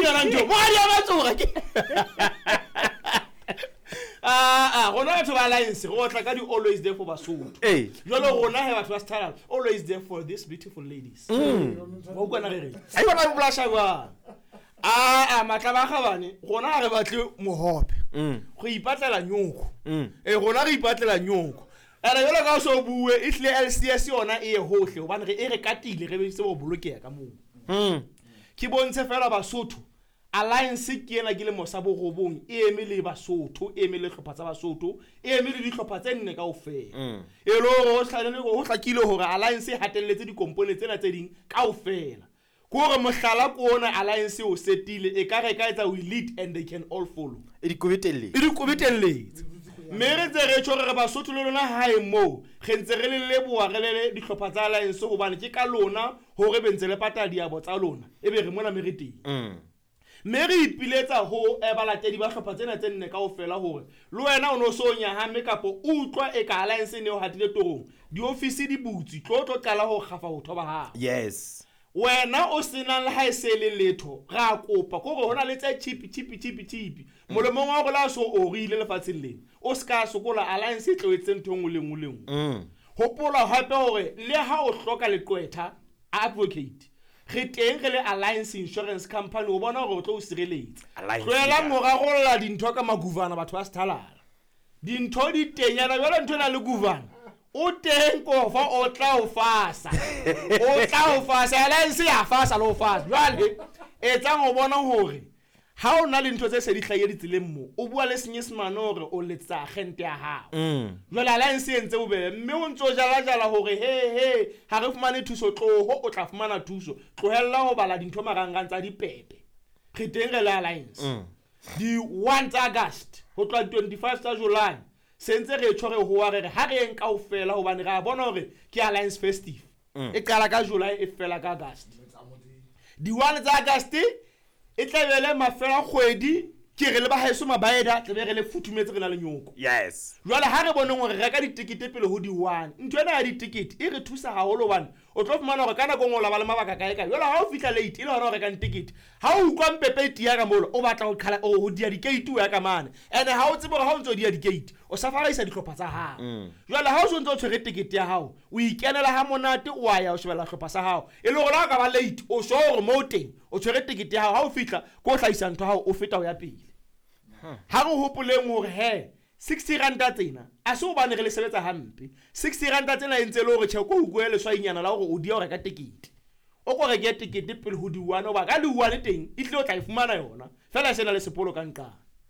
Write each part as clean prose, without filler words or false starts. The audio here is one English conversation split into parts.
nang jo ba dia ba tsoga ke gona batho ba alliance go tla ka di always there for Basotho jalo gona he batho ba style always there for these beautiful ladies go kwana re ai bona bo blasha ba matla ba gabane gona re batle mohope go ipatlela nyoko gona re ipatlela nyoko ara yola ka so bue itle LCS yona e hohle hobane re re katile re be se bo bolokea ka mo ke bontshe fela Basotho alliance ke ena ke le mosabo gobong e emele Basotho e emele hlopha tsa Basotho e emele di hlopha tse nne kaofela e lo go tlhanele go hlakile hore alliance e hatelletse di components tsena tse ding kaofela go re mohlala ko ona alliance o setile e ka re ka etsa we lead and they can all follow e di kobetelle mere tse re tshore re Basotho le lona hae mo gentse re le leboa re le di hlopha tsa alliance go bana ke ka lona hore bentse le patala diabo tsa lona e be re mona mereteng mere ipiletsa ho balatedi ba hlopha tsena tse nne kaofela hore le wena o no so nyahame kapo utlwa e ka alliance ne o hatile torong di office di butsi tlo qala ho kgafa ho thoba ha yes wena o sena le ha se le letho ga kopa go go hona le tse chipi molomong wa go la so o rile le fatseng leng o ska sokola alliance e tlwetseng thongwe lengwe hopola hape hore le ha o hloka leqwetha advocate re teng re le alliance insurance company o bona gore o tlo o sireletsa tloela moragolla dintho ka maguvana batho ba sthalala dintho di tenyana jalo ntho na le guvana o teng kofa o tla o fasa alliance ya fasa lo fasa jwale etsa go bona hore ha o na le ntho tse se di hlaye ditseleng mo o bua le senyesemane hore o letsa agent ya hao jwale alliance e ntse o be mme o ntso jala hore he ha re fumane thuso tloho o tla fumana thuso tlohella ho bala dintho marangang tsa dipepe re teng re le alliance di 1 August ho tla 25 tsa July sentse re tshore ho wa re ha re eng kaofela hobane ra bona hore ke alliance festive e qala ka July e fela ka August di 1 tsa August e tlabele mafela kgwedi ke re le ba haeso mabaeda tlebe re le futhumetse re na le nyoko yes jwale ha re boneng hore reka ditikete pele ho di 1 ntwe na ya ditikete e re thusa haholo bana o tlo fumana hore kana go ngola ba le mabaka kae jwale ha o fitla late ile hore reka ditikete ha o ukwa mpepeti ya ka molo o batla go khala o dia dikate o ya ka mane ene ha o tsebo ha o ntso dia dikate o safaraisa dihlopha tsa hao jwale ha o so ntso tshwere tikete ya hao o ikenela ha monate o ya o shebela hlopha sa hao e le gore ha ka ba late o so gore mo teng o tshwere tikete ya hao ha o fitla ko hlahisa ntho hao o feta o ya pele ha go hopoleng hore he 60 ranta tsena a se o bane re le sebetsa hampe 60 ranta tsena e ntse le hore tsheko o goele swainyana la hore o dia o reka tikete o go reka tikete pele ho di 1 o ba ka di 1 teng e tle o tla ifumana yona fela sena le sepolo ka nqa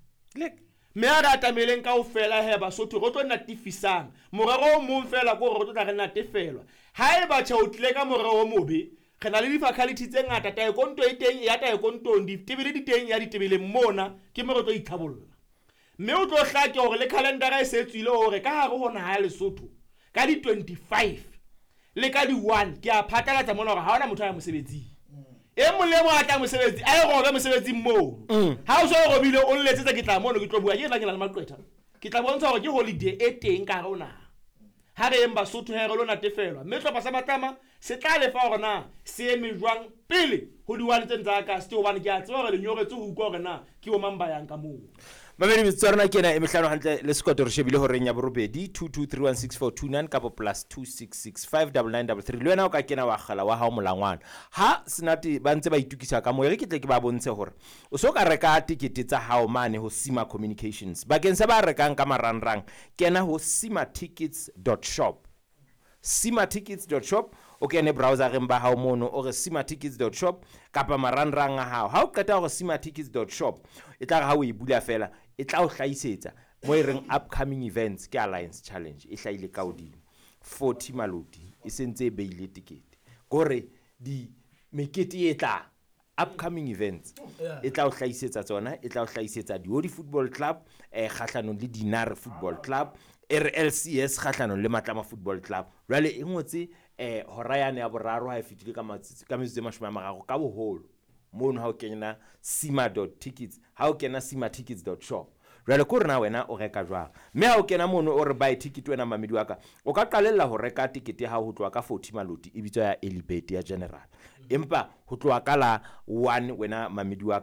me a rata meleng kaofela he Basotho go tlo natifisang morero o mong fela go re tlo tla re natefelwa ha e ba tsha o tle ka morero o mobe re na le di faculty tse ngata ta ekonto e teng ya ta ekontong di tebele di teng ya di tebele mona ke mo re tlo ithabolla mme o tlo hlake hore le calendar e se tswile hore ka hare hona ha Lesotho ka di 25 le ka di 1 ke a phatlalatsa mona hore ha ona motho ya mosebetsi e molemo a tla mosebetsi a e robe mosebetsi mo ha o so robile o letsetsa ke tla mono ke tlo bua ke tla ke la maqwetha ke tla bontsha hore ke holiday e teng ka rona ha re emba Basotho he re lo natefelwa mme hlopha sa matama se tla le fa hore na se eme jwang pele ho di 1 tsa August hobane ke a tseba hore le nyoretse ho utlwa hore na ke o mamba yang ka moo mamedi metswarana ke ena e mehlano hantle le sekoto re shebile hore nya borobedi 22316429 kapo +26659933 le wena o ka kena wa gala wa hao molangwana ha senate ba ntse ba itukisa ka mo re ke tle ke ba bontshe hore o so ka reka tikete tsa hao mane ho Sima Communications bakeng se ba rekang ka marangrang kena ho simatickets.shop simatickets.shop o kene browsereng ba hao mono o re simatickets.shop kapa marangrang a hao ha o qeta go simatickets.shop e tla re ha o e bula fela e tla o hlaisetsa mo e reng upcoming events ke alliance challenge e hlaile ka odimo 40 malodi e sentse e beile tikete gore di mekete e tla upcoming events e tla o hlaisetsa tsona e tla o hlaisetsa di Odi Football Club kgahlanong le Dinare Football Club RLCS kgahlanong le Matlama Football Club jwale e ngotse horayane ya boraro ha e fitile ka metsotso e 30 ka boholo mono ha o kena sima.tickets ha o kena simatickets.shop jwale ko rena wena o reka jwang mme ha o kena mono o re buy ticket wena mamedi wa ka o ka qalella ho reka ticket ya ho tloa ka 40 maloti e bitswa ya Elibet ya general empa ho tloa ka la 1 wena mamedi wa